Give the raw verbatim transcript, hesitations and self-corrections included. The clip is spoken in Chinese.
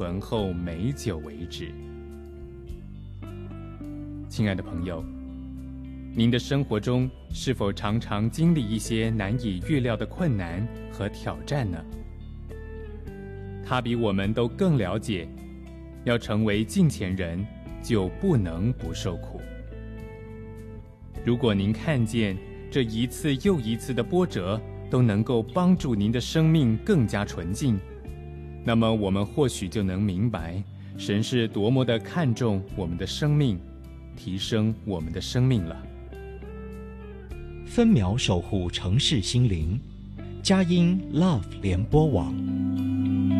醇厚美酒为止。亲爱的朋友，您的生活中是否常常经历一些难以预料的困难和挑战呢？他比我们都更了解，要成为敬虔人，就不能不受苦。如果您看见这一次又一次的波折都能够帮助您的生命更加纯净，那么我们或许就能明白，神是多么的看重我们的生命，提升我们的生命了。 分秒守护城市心灵，佳音 Love 联播网。